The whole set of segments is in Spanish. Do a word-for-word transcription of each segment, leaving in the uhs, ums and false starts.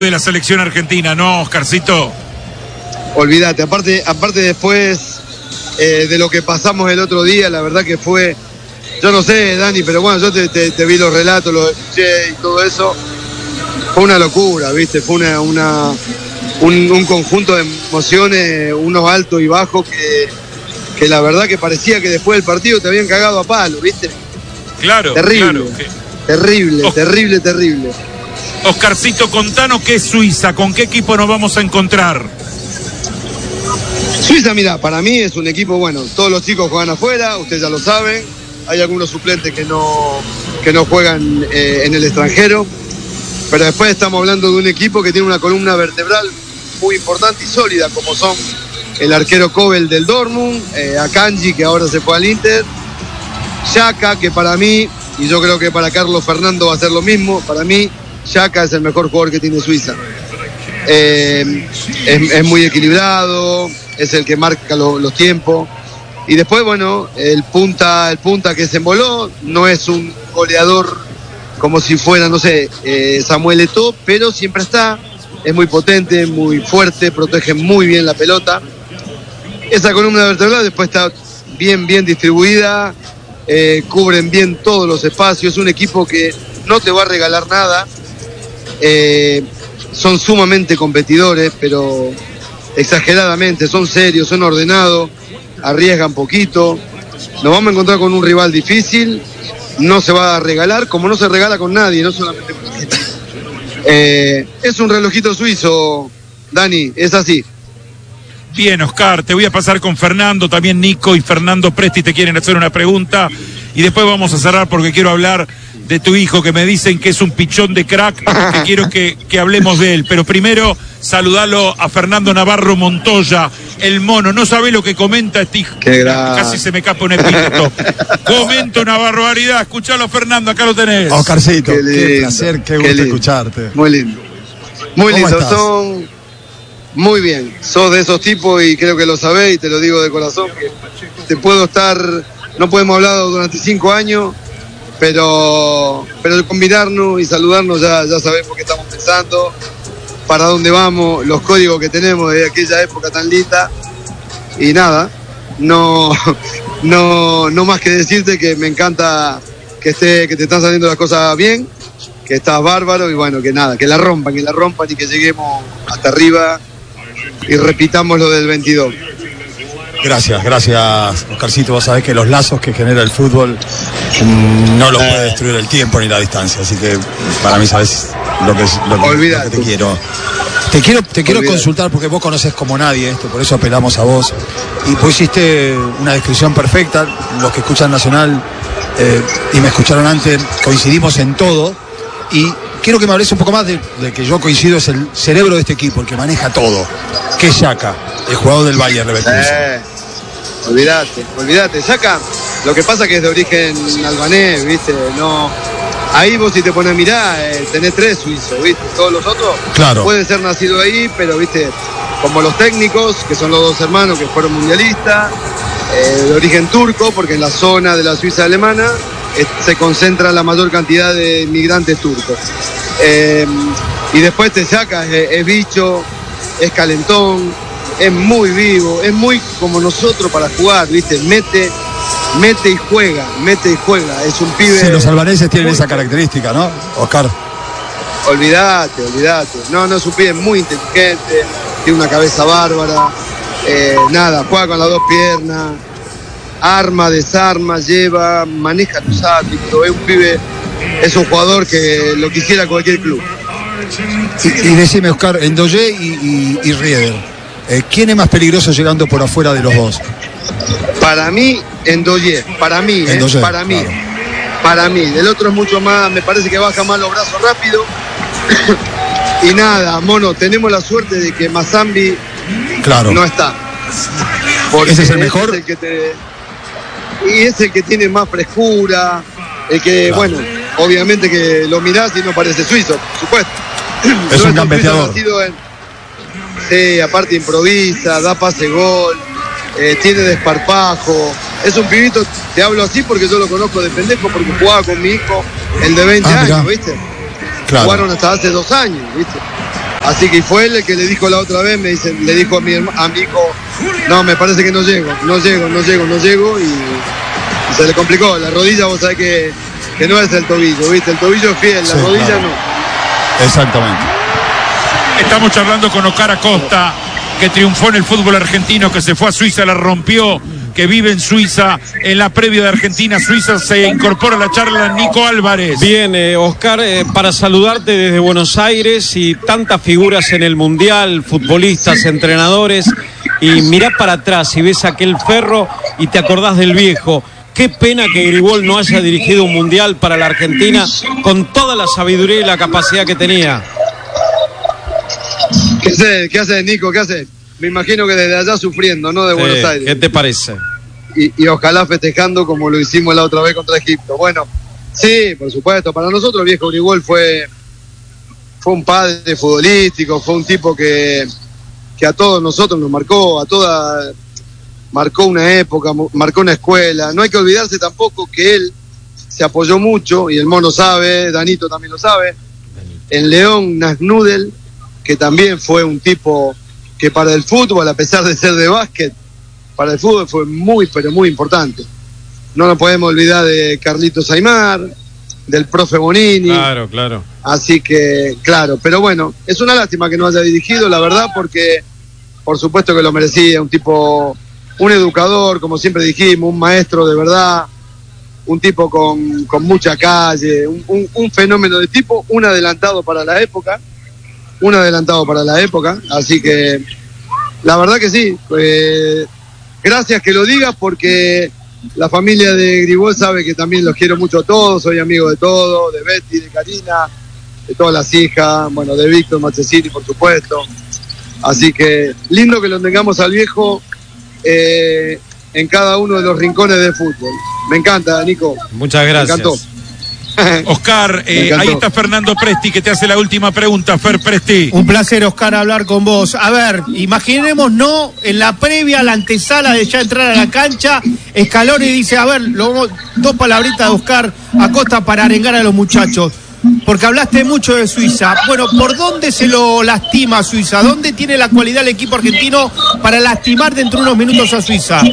de la selección argentina, ¿no, Oscarcito? Olvídate, aparte, aparte después eh, de lo que pasamos el otro día, la verdad que fue, yo no sé, Dani, pero bueno, yo te, te, te vi los relatos, los escuché y todo eso, fue una locura, ¿viste? Fue una, una un, un conjunto de emociones, unos altos y bajos que, que la verdad que parecía que después del partido te habían cagado a palo, ¿viste? Claro, terrible, claro. Que... terrible, oh. terrible, terrible. Oscarcito, contanos qué es Suiza, con qué equipo nos vamos a encontrar. Suiza, mira, para mí es un equipo, bueno, todos los chicos juegan afuera, ustedes ya lo saben, hay algunos suplentes que no, que no juegan eh, en el extranjero, pero después estamos hablando de un equipo que tiene una columna vertebral muy importante y sólida, como son el arquero Kobel del Dortmund, eh, Akanji, que ahora se fue al Inter, Xhaka, que para mí, y yo creo que para Carlos Fernando va a ser lo mismo, para mí Xhaka es el mejor jugador que tiene Suiza. Eh, es, es muy equilibrado, es el que marca lo, los tiempos. Y después, bueno, el punta, el punta que se emboló, no es un goleador como si fuera, no sé, eh, Samuel Eto'o, pero siempre está, es muy potente, muy fuerte, protege muy bien la pelota. Esa columna vertebral después está bien, bien distribuida, eh, cubren bien todos los espacios, es un equipo que no te va a regalar nada. Eh, son sumamente competidores, pero exageradamente, son serios, son ordenados, arriesgan poquito. Nos vamos a encontrar con un rival difícil, no se va a regalar, como no se regala con nadie, no solamente con Argentina. Eh, es un relojito suizo, Dani, es así. Bien, Oscar, te voy a pasar con Fernando, también Nico y Fernando Presti te quieren hacer una pregunta y después vamos a cerrar porque quiero hablar de tu hijo, que me dicen que es un pichón de crack, que quiero que, que hablemos de él. Pero primero, saludalo a Fernando Navarro Montoya, el mono. No sabe lo que comenta este hijo. Qué gran... Casi se me escapa un epíteto. Comenta una barbaridad. Escuchalo, Fernando, acá lo tenés. Oscarcito, qué, qué placer, qué, qué gusto lindo. escucharte. Muy lindo. Muy lindo, son... Muy bien, sos de esos tipos y creo que lo sabés y te lo digo de corazón, que te puedo estar... No podemos hablar durante cinco años... Pero, pero con mirarnos y saludarnos ya, ya sabemos qué estamos pensando, para dónde vamos, los códigos que tenemos de aquella época tan linda. Y nada, no, no, no más que decirte que me encanta que, esté, que te están saliendo las cosas bien, que estás bárbaro y bueno, que nada, que la rompan, que la rompan y que lleguemos hasta arriba y repitamos lo del veintidós. Gracias, gracias, Oscarcito. Vos sabés que los lazos que genera el fútbol mmm, no los puede destruir el tiempo ni la distancia. Así que para mí sabés lo que, lo que, lo que te quiero. Te quiero, te quiero consultar porque vos conocés como nadie esto, por eso apelamos a vos. Y vos hiciste una descripción perfecta. Los que escuchan Nacional eh, y me escucharon antes, coincidimos en todo. Y quiero que me hables un poco más de, de que yo coincido, es el cerebro de este equipo, el que maneja todo. Que es Xhaka, el jugador del Bayern Leverkusen. Eh, olvídate, olvídate. Xhaka, lo que pasa que es de origen albanés, ¿viste? No, ahí vos si te pones a mirar, eh, tenés tres suizos, ¿viste? Todos los otros claro. Pueden ser nacidos ahí, pero, ¿viste? Como los técnicos, que son los dos hermanos que fueron mundialistas, eh, de origen turco, porque en la zona de la Suiza alemana eh, se concentra la mayor cantidad de inmigrantes turcos. Eh, y después te Xhaka, es, es bicho, es calentón, es muy vivo, es muy como nosotros para jugar, ¿viste? Mete, mete y juega, mete y juega. Es un pibe... Sí, los albaneses tienen muy... esa característica, ¿no, Oscar? Olvídate, olvídate. No, no, es un pibe muy inteligente, tiene una cabeza bárbara, eh, nada, juega con las dos piernas, arma, desarma, lleva, maneja los árbitros, es un pibe, es un jugador que lo quisiera cualquier club. Y, y decime, Oscar, Ndoye y, y, y Rieder, eh, ¿quién es más peligroso llegando por afuera de los dos? Para mí, Ndoye, para mí, eh, Ndoye, para mí, claro. para mí. Del otro es mucho más, me parece que baja más los brazos rápido. Y nada, mono, tenemos la suerte de que Mazambi claro. no está. ¿Ese es el mejor? Es el que te, y es el que tiene más frescura, el que, claro. bueno, obviamente que lo mirás y no parece suizo, por supuesto. Es no un gambeteador. Sí, aparte improvisa, da pase gol, eh, tiene desparpajo. Es un pibito, te hablo así porque yo lo conozco de pendejo, porque jugaba con mi hijo, el de veinte ah, años, ¿viste? Claro. Jugaron hasta hace dos años, ¿viste? Así que fue él el que le dijo la otra vez, me dice, le dijo a mi, a mi hijo, no, me parece que no llego, no llego, no llego, no llego, y, y se le complicó. La rodilla, vos sabés que, que no es el tobillo, ¿viste? El tobillo es fiel, la sí, rodilla claro. no. Exactamente. Estamos charlando con Oscar Acosta, que triunfó en el fútbol argentino, que se fue a Suiza, la rompió, que vive en Suiza. En la previa de Argentina-Suiza se incorpora a la charla Nico Álvarez. Bien, eh, Oscar, eh, para saludarte desde Buenos Aires y tantas figuras en el Mundial, futbolistas, entrenadores, y mirá para atrás y ves aquel Ferro y te acordás del viejo. Qué pena que Gribol no haya dirigido un Mundial para la Argentina con toda la sabiduría y la capacidad que tenía. ¿Qué haces, ¿Qué haces, Nico? ¿Qué haces? Me imagino que desde allá sufriendo, ¿no? De sí, Buenos Aires. ¿Qué te parece? Y, y ojalá festejando como lo hicimos la otra vez contra Egipto. Bueno, sí, por supuesto. Para nosotros el viejo Gribol fue, fue un padre futbolístico, fue un tipo que, que a todos nosotros nos marcó, a toda, marcó una época, marcó una escuela. No hay que olvidarse tampoco que él se apoyó mucho, y el Mono sabe, Danito también lo sabe, en León Nasnudel, que también fue un tipo que para el fútbol, a pesar de ser de básquet, para el fútbol fue muy, pero muy importante. No nos podemos olvidar de Carlitos Aymar, del profe Bonini. Claro, claro. Así que, claro, pero bueno, es una lástima que no haya dirigido, la verdad, porque por supuesto que lo merecía, un tipo, un educador, como siempre dijimos, un maestro de verdad, un tipo con, con mucha calle, un, un, un fenómeno de tipo, un adelantado para la época, un adelantado para la época, así que la verdad que sí, eh, gracias que lo digas, porque la familia de Gribol sabe que también los quiero mucho a todos, soy amigo de todos, de Betty, de Karina, de todas las hijas, bueno, de Víctor Mazzesini, por supuesto, así que lindo que lo tengamos al viejo eh, en cada uno de los rincones del fútbol. Me encanta, Nico. Muchas gracias. Me encantó. Oscar, eh, ahí está Fernando Presti, que te hace la última pregunta. Fer Presti. Un placer, Oscar, hablar con vos. A ver, imaginemos, ¿no? En la previa, la antesala de ya entrar a la cancha, Scaloni dice, a ver, lo, dos palabritas de Oscar Acosta para arengar a los muchachos. Porque hablaste mucho de Suiza. Bueno, ¿por dónde se lo lastima Suiza? ¿Dónde tiene la cualidad el equipo argentino para lastimar dentro de unos minutos a Suiza?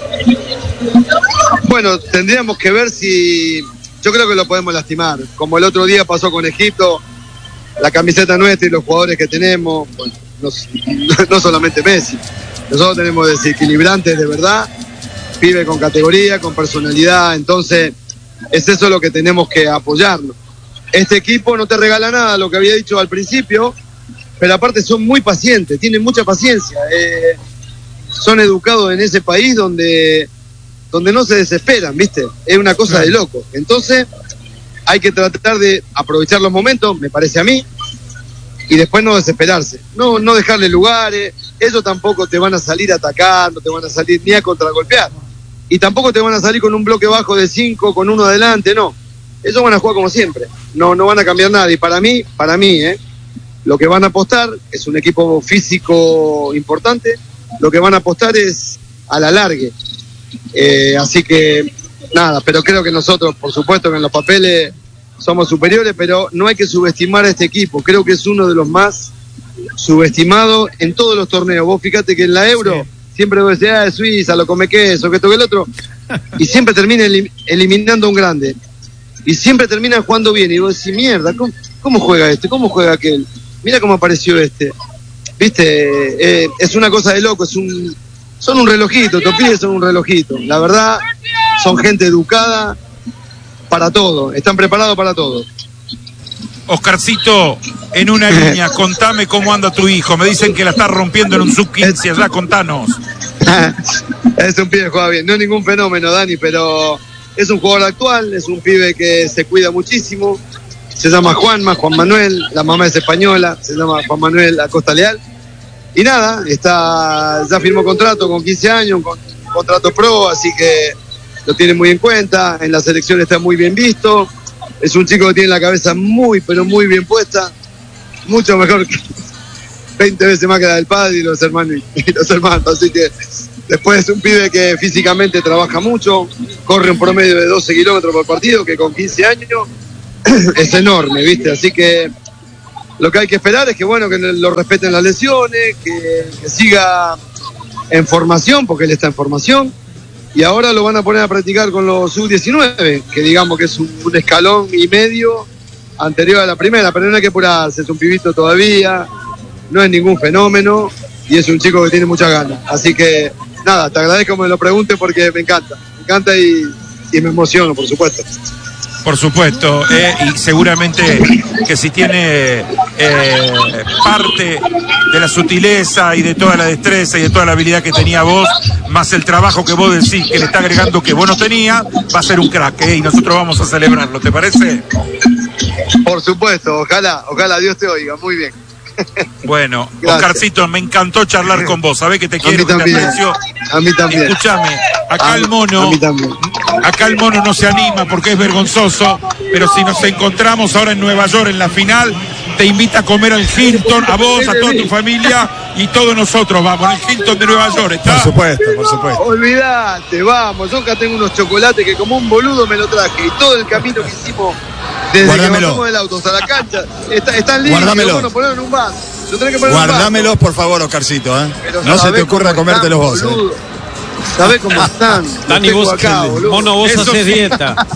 Bueno, tendríamos que ver si... Yo creo que lo podemos lastimar. Como el otro día pasó con Egipto, la camiseta nuestra y los jugadores que tenemos, bueno, no, no solamente Messi, nosotros tenemos desequilibrantes de verdad, pibe con categoría, con personalidad, entonces es eso lo que tenemos que apoyarnos. Este equipo no te regala nada, lo que había dicho al principio, pero aparte son muy pacientes, tienen mucha paciencia, eh, son educados en ese país donde... donde no se desesperan, ¿viste? Es una cosa de loco. Entonces, hay que tratar de aprovechar los momentos, me parece a mí, y después no desesperarse. No, no dejarle lugares, ellos tampoco te van a salir a atacar, no te van a salir ni a contragolpear. Y tampoco te van a salir con un bloque bajo de cinco, con uno adelante, no. Ellos van a jugar como siempre, no, no van a cambiar nada. Y para mí, para mí, ¿eh? Lo que van a apostar es un equipo físico importante, lo que van a apostar es a la largue. Eh, así que nada, pero creo que nosotros, por supuesto que en los papeles somos superiores, pero no hay que subestimar a este equipo. Creo que es uno de los más subestimados en todos los torneos. Vos fíjate que en la Euro sí. siempre vos decís, ah, es Suiza, lo come queso, que esto que el otro, y siempre termina elim- eliminando a un grande, y siempre terminan jugando bien, y vos decís, mierda, ¿cómo, cómo juega este? ¿Cómo juega aquel? Mira cómo apareció este. Viste, eh, es una cosa de loco, es un... Son un relojito, estos pibes son un relojito. La verdad, son gente educada para todo, están preparados para todo. Oscarcito, en una línea, contame cómo anda tu hijo. Me dicen que la está rompiendo en un sub quince, allá, contanos. Es un pibe que juega bien, no es ningún fenómeno, Dani, pero es un jugador actual, es un pibe que se cuida muchísimo. Se llama Juanma, Juan Manuel, la mamá es española, se llama Juan Manuel Acosta Leal. Y nada, está, ya firmó contrato con quince años, con contrato pro, así que lo tiene muy en cuenta, en la selección está muy bien visto, es un chico que tiene la cabeza muy, pero muy bien puesta, mucho mejor que veinte veces más que la del padre y los hermanos, y los hermanos, así que después es un pibe que físicamente trabaja mucho, corre un promedio de doce kilómetros por partido, que con quince años es enorme, ¿viste? Así que lo que hay que esperar es que, bueno, que lo respeten las lesiones, que, que siga en formación, porque él está en formación, y ahora lo van a poner a practicar con los sub diecinueve, que digamos que es un, un escalón y medio anterior a la primera, pero no hay que apurarse, es un pibito todavía, no es ningún fenómeno, y es un chico que tiene muchas ganas. Así que, nada, te agradezco que me lo preguntes porque me encanta, me encanta y, y me emociono, por supuesto. Por supuesto, eh, y seguramente que si tiene eh, parte de la sutileza y de toda la destreza y de toda la habilidad que tenía vos, más el trabajo que vos decís que le está agregando que vos no tenía, va a ser un crack, eh, y nosotros vamos a celebrarlo, ¿te parece? Por supuesto, ojalá, ojalá Dios te oiga, muy bien. Bueno, Gracias. Oscarcito, me encantó charlar con vos, sabés que te quiero, que te aprecio. A mí también. Escúchame, acá a, el mono, a mí también. acá el mono no se anima porque es vergonzoso, pero si nos encontramos ahora en Nueva York en la final, te invita a comer al Hilton, a vos, a toda tu familia y todos nosotros vamos, al Hilton de Nueva York, ¿está? Por supuesto, por supuesto. Olvídate, vamos, yo acá tengo unos chocolates que como un boludo me lo traje y todo el camino que hicimos desde Guárdamelo. que bajamos del auto hasta la cancha está, están lindos, Guárdamelo. bueno, ponerlo en un vaso. Yo tengo que poner Guardámelos, un vaso. por favor, Oscarcito, ¿eh? Pero No se te sabés ocurra cómo comértelos están, vos, boludo. ¿eh? ¿Sabés cómo están? Los Dani, tengo vos, acá, boludo. mono, vos Eso haces sí. dieta.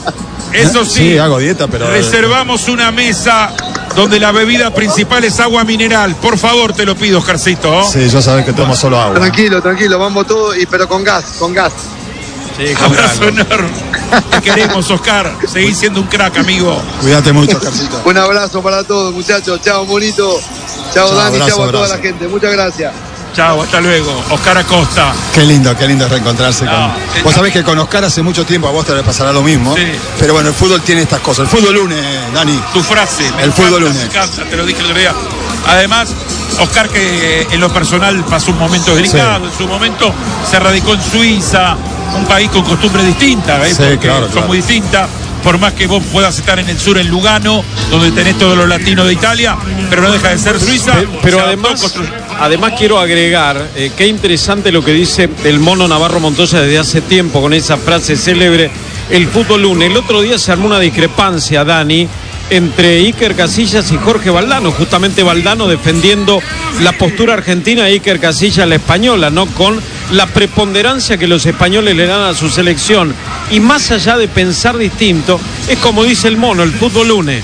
Eso sí, Sí, hago dieta, pero... reservamos una mesa donde la bebida principal es agua mineral. Por favor, te lo pido, Oscarcito. Sí, yo sabés que tomo solo agua. Tranquilo, tranquilo, vamos todos, y, pero con gas, con gas. Sí, Abrazo cobralo. enorme. Te queremos, Oscar. Seguís siendo un crack, amigo. Cuídate mucho, Oscarcito. Un abrazo para todos, muchachos. Chao, bonito. Chao, Chao, Dani. abrazo, Chao a toda abrazo. la gente. Muchas gracias. Chao, hasta luego. Oscar Acosta. Qué lindo, qué lindo reencontrarse No, con... eh, Vos sabés que con Oscar hace mucho tiempo, a vos te le pasará lo mismo. Sí. Pero bueno, el fútbol tiene estas cosas. El fútbol lunes, Dani. Tu frase. Me El encanta, fútbol me lunes. encanta, te lo dije el otro día. Además, Oscar, que en lo personal pasó un momento delicado. Sí. En su momento se radicó en Suiza, un país con costumbres distintas, ¿eh? Sí, Porque claro, son claro. muy distintas. Por más que vos puedas estar en el sur, en Lugano, donde tenés todos los latinos de Italia, pero no deja de ser Suiza. Pe- Pero Se además, adaptó, construyó- además quiero agregar, eh, qué interesante lo que dice el mono Navarro Montoya desde hace tiempo con esa frase célebre, el fútbol lunes. El otro día se armó una discrepancia, Dani, entre Iker Casillas y Jorge Valdano, justamente Valdano defendiendo la postura argentina, Iker Casillas la española, ¿no? Con la preponderancia que los españoles le dan a su selección. Y más allá de pensar distinto, es como dice el mono, el fútbol lunes.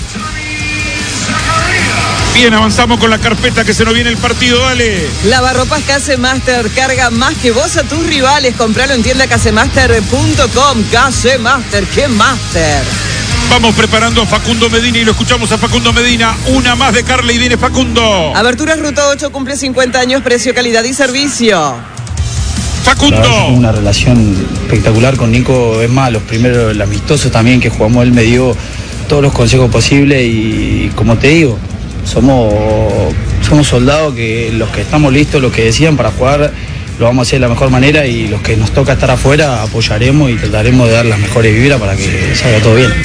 Bien, avanzamos con la carpeta que se nos viene el partido, dale. Lavarropas Casemaster, carga más que vos a tus rivales. Compralo en tienda casemaster punto com. Casemaster, ¿qué master? Vamos preparando a Facundo Medina y lo escuchamos a Facundo Medina. Una más de Carla y viene Facundo. Aberturas Ruta ocho cumple cincuenta años, precio, calidad y servicio. La verdad que tengo Facundo. una relación espectacular con Nico. Es más, los primeros, el amistoso también que jugamos, él me dio todos los consejos posibles y como te digo, somos, somos soldados que los que estamos listos, los que decían para jugar, lo vamos a hacer de la mejor manera y los que nos toca estar afuera apoyaremos y trataremos de dar las mejores vibras para que salga todo bien.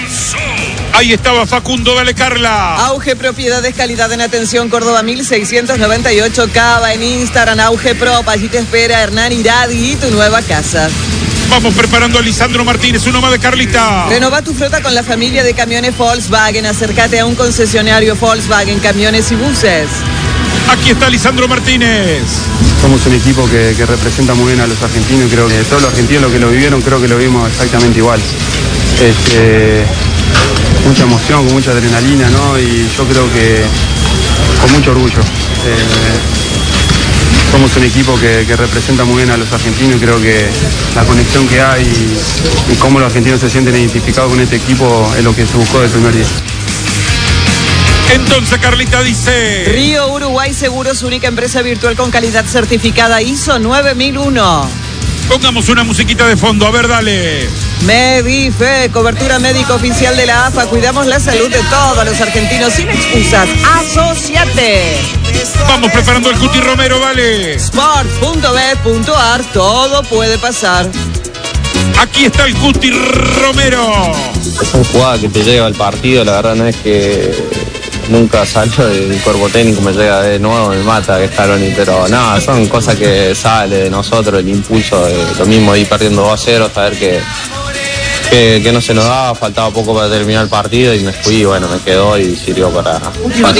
Ahí estaba Facundo, dale Carla. Auge Propiedades, calidad en atención, Córdoba mil seiscientos noventa y ocho, Cava en Instagram, Auge Prop, allí te espera Hernán Iradi y tu nueva casa. Vamos preparando a Lisandro Martínez, uno más de Carlita. Renova tu flota con la familia de camiones Volkswagen, acércate a un concesionario Volkswagen, camiones y buses. Aquí está Lisandro Martínez. Somos un equipo que, que representa muy bien a los argentinos y creo que todos los argentinos lo que lo vivieron creo que lo vimos exactamente igual. Este, mucha emoción, con mucha adrenalina, ¿no? Y yo creo que con mucho orgullo. Eh, somos un equipo que, que representa muy bien a los argentinos y creo que la conexión que hay y, y cómo los argentinos se sienten identificados con este equipo es lo que se buscó desde el primer día. Entonces Carlita dice. Río Uruguay Seguros, única empresa virtual con calidad certificada I S O nueve mil uno. Pongamos una musiquita de fondo, a ver, dale. Medife, cobertura médica oficial de la A F A. Cuidamos la salud de todos los argentinos sin excusas. Asociate. Vamos preparando el Cuti Romero, dale. sport punto bet punto ar, todo puede pasar. Aquí está el Cuti Romero. Son jugadas que te lleva al partido, la verdad no es que nunca salgo del cuerpo técnico, me llega de nuevo, me mata que Scaloni, pero nada, son cosas que sale de nosotros, el impulso, de lo mismo ir perdiendo dos a cero, saber que, que, que no se nos daba, faltaba poco para terminar el partido y me fui, bueno, me quedó y sirvió para... para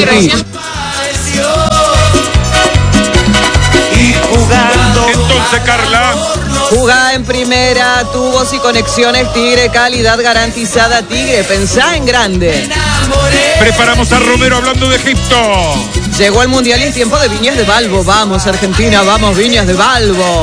Entonces, Carla, jugá en primera, tubos y conexiones Tigre, calidad garantizada Tigre, pensá en grande. preparamos a Romero hablando de Egipto. Llegó el Mundial y es tiempo de Viñas de Balbo. Vamos Argentina, vamos Viñas de Balbo.